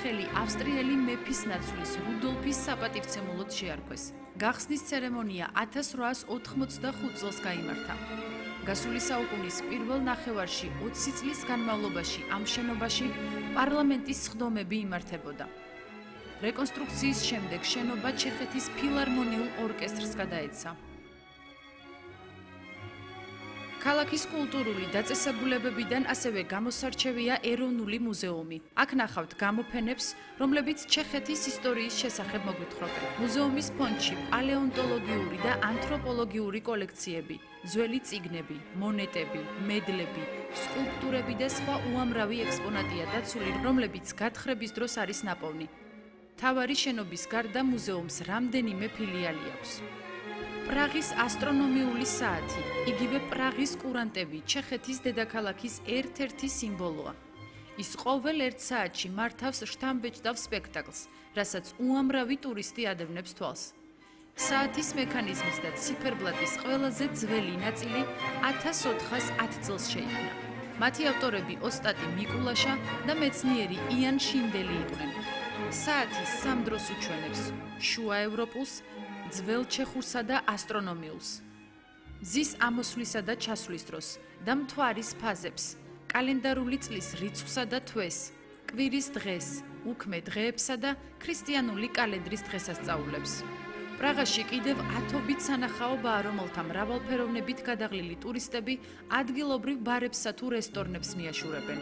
სახელი ავსტრიელი მეფის ნაცვლის რუდოლფის საპატივცემულოდ შეარქვეს. გახსნის ცერემონია 1885 წელს გაიმართა. გასული საუკუნის პირველ ნახევარში 20 წლის განმავლობაში ამ შენობაში პარლამენტის სხდომები იმართებოდა. რეკონსტრუქციის შემდეგ შენობა ჩეხეთის ფილარმონიულ ორკესტრს გადაეცა. ქალაქის კულტურული დაწესებულებებიდან ასევე გამოსარჩევია ეროვნული მუზეუმი. აქ ნახავთ გამოფენებს, რომლებიც ჩეხეთის ისტორიის შესახებ მოგვითხრობენ. მუზეუმის ფონდში პალეონტოლოგიური და ანთროპოლოგიური კოლექციები, ძველი წიგნები, მონეტები, მედლები, სკულპტურები და სხვა უამრავი ექსპონატია დაცული, რომლებიც გათხრების დროს არის ნაპოვნი. მთავარი შენობის გარდა მუზეუმს რამდენიმე ფილიალი აქვს. პრაღის ასტრონომიული საათი, იგივე პრაღის კურანტები ჩეხეთის დედაქალაქის ერთ-ერთი სიმბოლოა. ის ყოველ ერთ საათში მართავს შთამბეჭდავ სპექტაკლს, რასაც უამრავი ტურისტი ადევნებს თვალს. საათის მექანიზმის და ციფერბლატის ყველაზე ძველი ნაწილი 1410 წელს შეიქმნა. მათი ავტორები ოსტატი მიკულაშა და მეცნიერი იან შინდელი იყვნენ. საათი სამ დროს უჩვენებს: შუა ევროპულს, ძველ ჩეხურსა და ასტრონომიულს. მზის ამოსვლისა და ჩასვლის დროს და მთვარის ფაზებს, კალენდარული წლის რიცხვსა და თვეს, კვირის დღეს, უქმე დღეებსა და ქრისტიანული კალენდრის დღესასწაულებს. პრაღაში კიდევ ათობით სანახაობაა, რომელთა მრავალფეროვნებით გადაღლილი ტურისტები ადგილობრივ ბარებსა თუ რესტორნებს მიაშურებენ.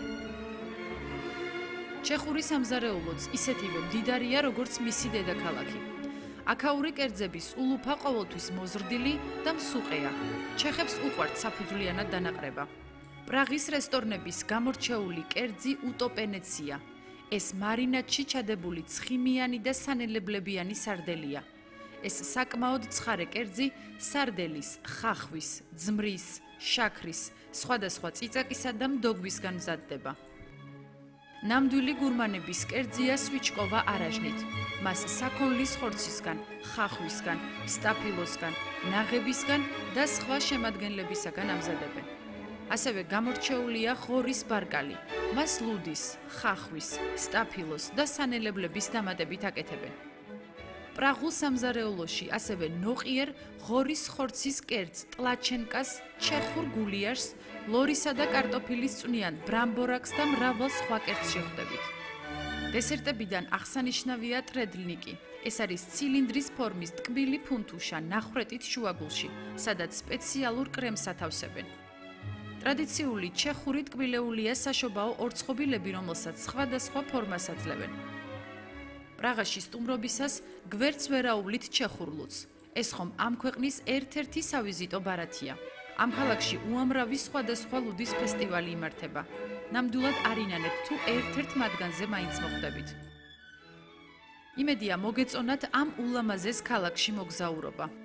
ჩეხური სამზარეულოც ისეთივე მდიდარია, როგორც მისი დედაქალაქი. აქაური კერძების ულუფა ყოველთვის მოზრდილი და მსუყეა. ჩეხებს უყვართ საფუძვლიანად დანაყრება. პრაღის რესტორნების გამორჩეული კერძი უტოპენეცია. ეს მარინადში ჩადებული ცხიმიანი და სანელებლებიანი სარდელია. ეს საკმაოდ ცხარე კერძი სარდელის, ხახვის, ძმრის, შაქრის, სხვადასხვა წიწაკისა და მდოგვისგან მზადდება. ნამდვილი გურმანების კერძია სვიჩკოვა არაჟნით. მას საქონლის ხორცისგან, ხახვისგან, სტაფილოსგან, ნაღებისგან და სხვა შემადგენლებისაგან ამზადებენ. ასევე გამორჩეულია ღორის ბარკალი. მას ლუდის, ხახვის, სტაფილოს და სანელებლების დამატებით აკეთებენ. პრაღულ სამზარეულოში ასევე ნოყიერ ღორის ხორცის კერძ ტლაჩენკას, ჩეხურ გულიაშს, ლორისა და კარტოფილის წვნიან ბრამბორაკს და მრავალ სხვა კერძს შეხვდებით. დესერტებიდან აღსანიშნავია ტრედლნიკი. ეს არის ცილინდრის ფორმის ტკბილი ფუნთუშა ნახრეტით შუაგულში, სადაც სპეციალურ კრემს ათავსებენ. ტრადიციული ჩეხური ტკბილეულია საშობაო ორცხობილები, რომელსაც სხვადასხვა ფორმას აძლევენ. პრაღაში სტუმრობისას გვერდს ვერაუვლით ჩეხურ ლუდს. ეს ხომ ამ ქვეყნის ერთ-ერთი სავიზიტო ბარათია. ამ ქალაქში უამრავი სხვადასხვა ლუდის ფესტივალი იმართება. ნამდვილად არინანებთ თუ ერთ-ერთ მათგანზე მაინც მოხვდებით. იმედია მოგეწონათ ამ ულამაზეს ქალაქში მოგზაურობა.